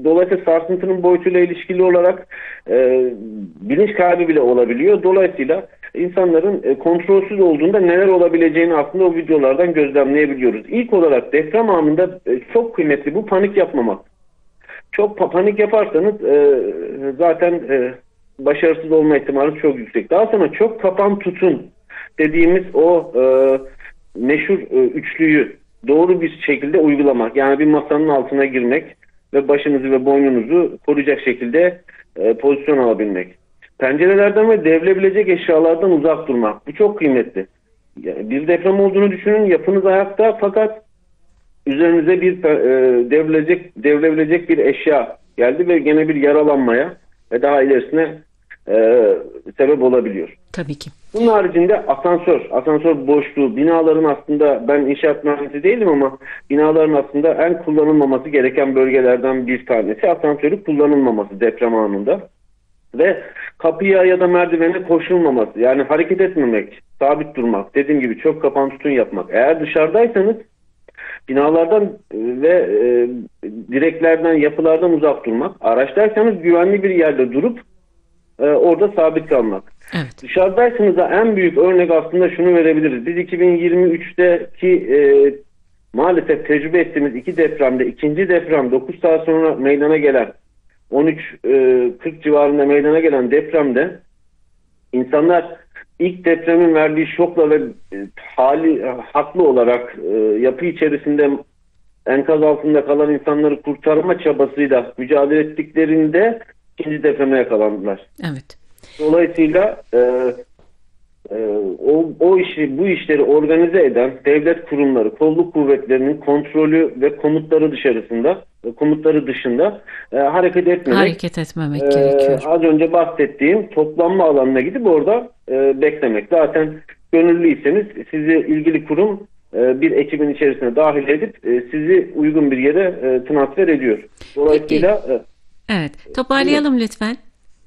Dolayısıyla sarsıntının boyutuyla ilişkili olarak bilinç kaybı bile olabiliyor. Dolayısıyla insanların kontrolsüz olduğunda neler olabileceğini aslında o videolardan gözlemleyebiliyoruz. İlk olarak deprem anında çok kıymetli bu panik yapmamak. Çok panik yaparsanız zaten başarısız olma ihtimali çok yüksek. Daha sonra çok kapan tutun dediğimiz o meşhur üçlüyü doğru bir şekilde uygulamak. Yani bir masanın altına girmek ve başınızı ve boynunuzu koruyacak şekilde pozisyon alabilmek. Pencerelerden ve devrilebilecek eşyalardan uzak durmak. Bu çok kıymetli. Yani bir deprem olduğunu düşünün. Yapınız ayakta fakat üzerinize bir devrilebilecek bir eşya geldi ve gene bir yaralanmaya ve daha ilerisine sebep olabiliyor. Tabii ki. Bunun haricinde asansör boşluğu, binaların aslında ben inşaat mühendisi değilim ama binaların aslında en kullanılmaması gereken bölgelerden bir tanesi asansörü kullanılmaması deprem anında. Ve kapıya ya da merdivene koşulmaması, yani hareket etmemek, sabit durmak, dediğim gibi çok kapan tutun yapmak. Eğer dışarıdaysanız binalardan ve direklerden, yapılardan uzak durmak. Araçtaysanız güvenli bir yerde durup orada sabit kalmak. Evet. Dışarıdaysanız da en büyük örnek aslında şunu verebiliriz. Biz 2023'teki maalesef tecrübe ettiğimiz iki depremde, ikinci deprem 9 saat sonra meydana gelen 13.40 civarında meydana gelen depremde insanlar ilk depremin verdiği şokla ve haklı olarak yapı içerisinde enkaz altında kalan insanları kurtarma çabasıyla mücadele ettiklerinde ikinci depreme yakalandılar. Evet. Dolayısıyla bu işleri organize eden devlet kurumları, kolluk kuvvetlerinin kontrolü ve komutları dışında hareket etmemek gerekiyor. Az önce bahsettiğim toplanma alanına gidip orada beklemek. Zaten gönüllüyseniz sizi ilgili kurum bir ekibin içerisine dahil edip sizi uygun bir yere transfer ediyor. Dolayısıyla evet, toparlayalım lütfen.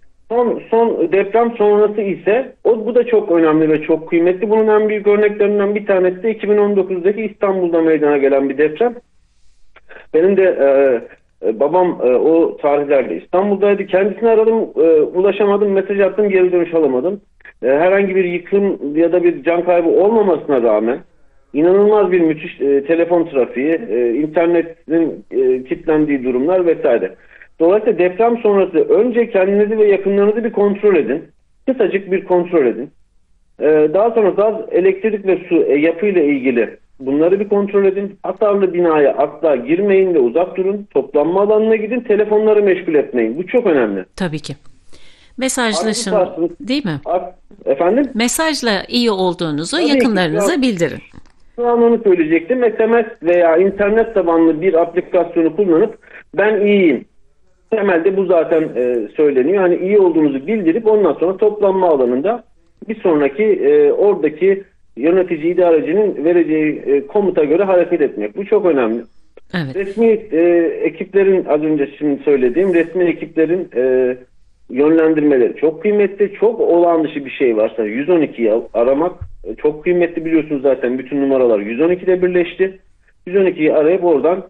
Son deprem sonrası ise bu da çok önemli ve çok kıymetli. Bunun en büyük örneklerinden bir tanesi de 2019'daki İstanbul'da meydana gelen bir deprem. Benim de babam o tarihlerde İstanbul'daydı. Kendisini aradım, ulaşamadım, mesaj attım, geri dönüş alamadım. Herhangi bir yıkım ya da bir can kaybı olmamasına rağmen inanılmaz bir müthiş telefon trafiği, internetin kilitlendiği durumlar vesaire. Dolayısıyla deprem sonrası önce kendinizi ve yakınlarınızı bir kontrol edin. Kısacık bir kontrol edin. Daha sonra gaz, elektrik ve su yapıyla ilgili bunları bir kontrol edin. Hasarlı binaya asla girmeyin ve uzak durun. Toplanma alanına gidin. Telefonları meşgul etmeyin. Bu çok önemli. Tabii ki. Mesajlaşın, değil mi? Efendim? Mesajla iyi olduğunuzu yakınlarınıza bildirin. Şu an onu söyleyecektim. SMS veya internet tabanlı bir aplikasyonu kullanıp ben iyiyim. Temelde bu zaten söyleniyor. Hani iyi olduğunuzu bildirip ondan sonra toplanma alanında bir sonraki oradaki yönetici idarecinin vereceği komuta göre hareket etmek. Bu çok önemli. Evet. Resmi ekiplerin az önce şimdi söylediğim resmi ekiplerin yönlendirmeleri çok kıymetli. Çok olağan dışı bir şey varsa 112'yi aramak çok kıymetli, biliyorsunuz zaten bütün numaralar 112'de birleşti. 112'yi arayıp oradan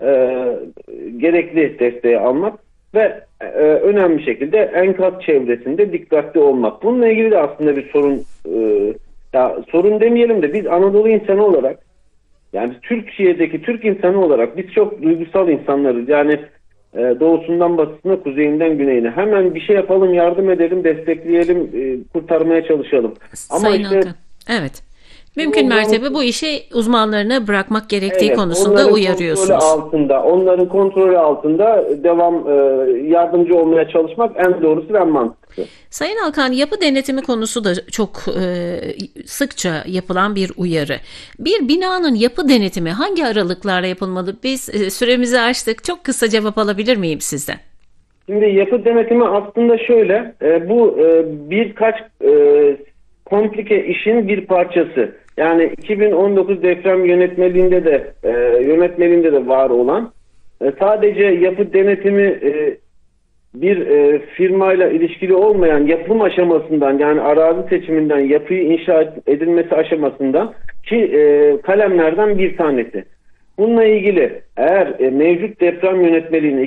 gerekli desteği almak ve önemli şekilde enkaz çevresinde dikkatli olmak. Bununla ilgili de aslında bir sorun, sorun demeyelim de biz Anadolu insanı olarak, yani Türkiye'deki Türk insanı olarak biz çok duygusal insanlarız. Yani doğusundan batısına, kuzeyinden güneyine hemen bir şey yapalım, yardım edelim, destekleyelim, kurtarmaya çalışalım. Ama Sayın Alkan, evet. Mümkün mertebe bu işi uzmanlarına bırakmak gerektiği konusunda uyarıyorsunuz. Onların kontrolü altında yardımcı olmaya çalışmak en doğrusu ve en mantıklısı. Sayın Alkan, yapı denetimi konusu da çok sıkça yapılan bir uyarı. Bir binanın yapı denetimi hangi aralıklarla yapılmalı? Biz süremizi aştık. Çok kısa cevap alabilir miyim sizden? Şimdi yapı denetimi aslında şöyle, bu birkaç komplike işin bir parçası. Yani 2019 deprem yönetmeliğinde de var olan sadece yapı denetimi bir firmayla ilişkili olmayan yapım aşamasından, yani arazi seçiminden yapıyı inşa edilmesi aşamasından ki kalemlerden bir tanesi. Bununla ilgili eğer mevcut deprem yönetmeliğine